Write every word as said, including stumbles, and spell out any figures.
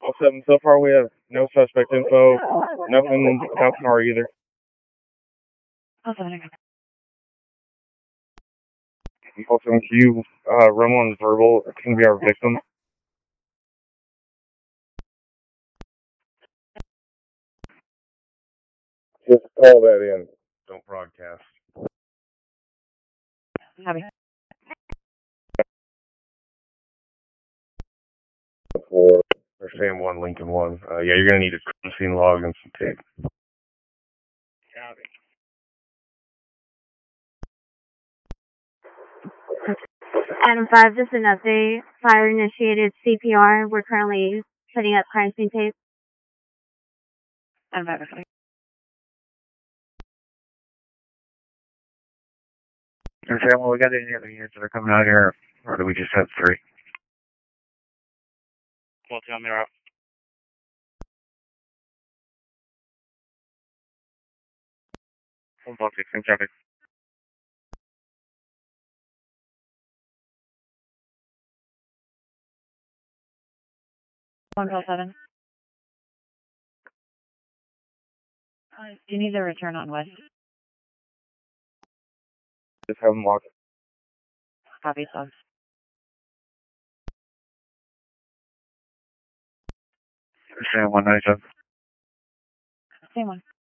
All seven, so far we have no suspect info, nothing about car either. All seven, okay. All seven, can you uh, run one verbal? It's going to be our victim. Just call that in. Don't broadcast. Copy. For, for Sam one, Lincoln one. Uh, yeah, you're going to need a crime scene log and some tape. Copy. Adam five, just an update. Fire initiated C P R. We're currently setting up crime scene tape. Adam five, okay. And Sam, well, we got any other units that are coming out here, or do we just have three? Well, tell me, out. One block six, same traffic. One call seven. Uh, do you need the return on West? Just have them locked. Copy, subs. Sam one ninety-seven. Same one.